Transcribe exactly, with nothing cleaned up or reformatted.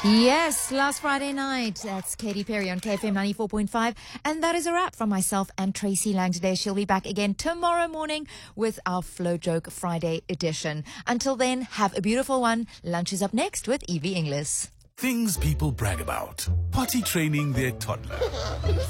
Yes, last Friday night. That's Katy Perry on K F M ninety-four point five. And that is a wrap from myself and Tracy Lang today. She'll be back again tomorrow morning with our Flow Joke Friday edition. Until then, have a beautiful one. Lunch is up next with Evie Inglis. Things people brag about. Potty training their toddler.